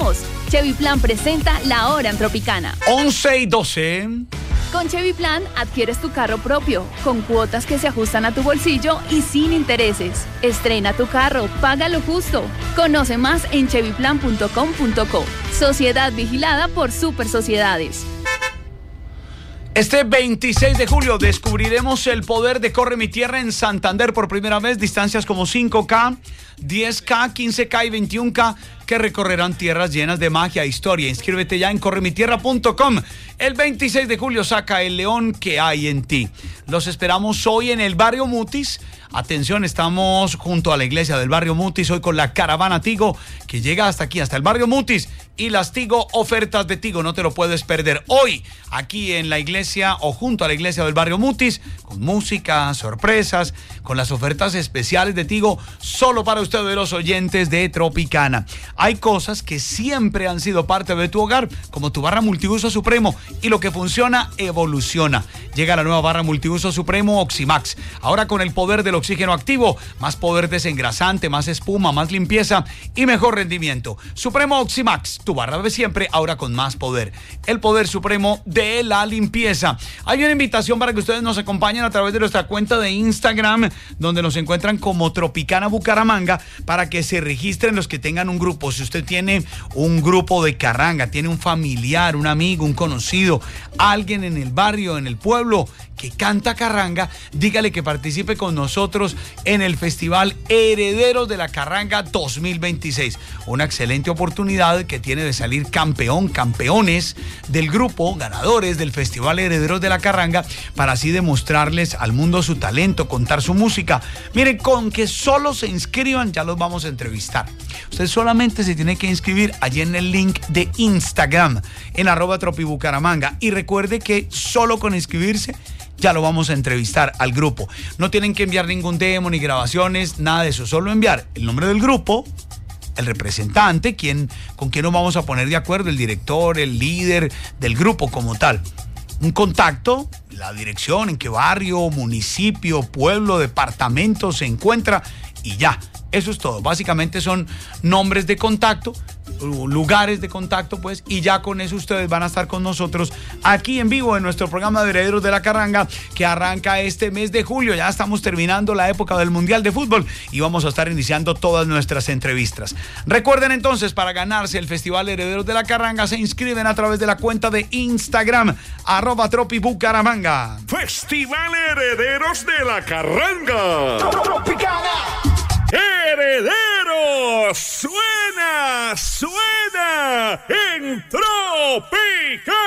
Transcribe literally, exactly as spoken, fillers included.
somos. Chevy Plan presenta La Hora en Tropicana. once y doce. Con Chevy Plan adquieres tu carro propio, con cuotas que se ajustan a tu bolsillo y sin intereses. Estrena tu carro, paga lo justo. Conoce más en chevy plan punto com punto co. Sociedad vigilada por Super Sociedades. Este veintiséis de julio descubriremos el poder de Corre Mi Tierra en Santander por primera vez. Distancias como cinco K, diez K, quince K y veintiún K que recorrerán tierras llenas de magia e historia. Inscríbete ya en corre mi tierra punto com. El veintiséis de julio saca el león que hay en ti. Los esperamos hoy en el barrio Mutis. Atención, estamos junto a la iglesia del barrio Mutis hoy con la caravana Tigo que llega hasta aquí, hasta el barrio Mutis, y las Tigo ofertas de Tigo, no te lo puedes perder. Hoy, aquí en la iglesia o junto a la iglesia del barrio Mutis, con música, sorpresas, con las ofertas especiales de Tigo, solo para ustedes los oyentes de Tropicana. Hay cosas que siempre han sido parte de tu hogar, como tu barra multiuso Supremo, y lo que funciona, evoluciona. Llega la nueva barra multiuso Supremo Oximax, ahora con el poder del oxígeno activo, más poder desengrasante, más espuma, más limpieza y mejor rendimiento. Supremo Oximax, tu barra de siempre, ahora con más poder. El poder supremo de la limpieza. Hay una invitación para que ustedes nos acompañen a través de nuestra cuenta de Instagram, donde nos encuentran como Tropicana Bucaramanga, para que se registren los que tengan un grupo. Si usted tiene un grupo de carranga, tiene un familiar, un amigo, un conocido, alguien en el barrio, en el pueblo que canta carranga, dígale que participe con nosotros en el Festival Herederos de la Carranga dos mil veintiséis. Una excelente oportunidad que tiene de salir campeón, campeones del grupo, ganadores del Festival Herederos de la Carranga, para así demostrarles al mundo su talento, contar su música. Miren, con que solo se inscriban ya los vamos a entrevistar. Usted solamente se tiene que inscribir allí en el link de Instagram, en arroba tropibucaramanga. Y recuerde que solo con inscribirse ya lo vamos a entrevistar al grupo. No tienen que enviar ningún demo ni grabaciones, nada de eso. Solo enviar el nombre del grupo, el representante, quien, con quién nos vamos a poner de acuerdo, el director, el líder del grupo como tal. Un contacto, la dirección, en qué barrio, municipio, pueblo, departamento se encuentra y ya. Eso es todo. Básicamente son nombres de contacto, lugares de contacto, pues, y ya con eso ustedes van a estar con nosotros aquí en vivo en nuestro programa de Herederos de la Carranga, que arranca este mes de julio. Ya estamos terminando la época del Mundial de Fútbol y vamos a estar iniciando todas nuestras entrevistas. Recuerden entonces, para ganarse el Festival Herederos de la Carranga, se inscriben a través de la cuenta de Instagram, arroba tropibucaramanga. Festival Herederos de la Carranga. ¡Tropicana! ¡Herederos! ¡Suena! ¡Suena! ¡En Tropicana!